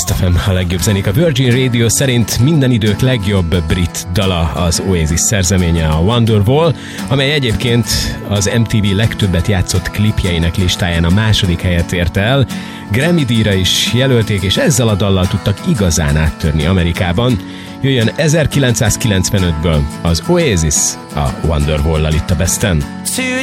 Last FM a legjobb zenék. A Virgin Radio szerint minden idők legjobb brit dala az Oasis szerzeménye, a Wonderwall, amely egyébként az MTV legtöbbet játszott klipjeinek listáján a második helyet érte el. Grammy-díjra is jelölték, és ezzel a dallal tudtak igazán áttörni Amerikában. Jöjjön 1995-ből az Oasis a Wonderwall-lal itt a Besten.